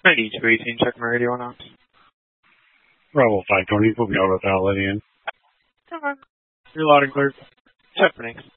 9218, check my radio on ops. Bravo 520, put me out with Lydian. You're loud and clear. Check for next.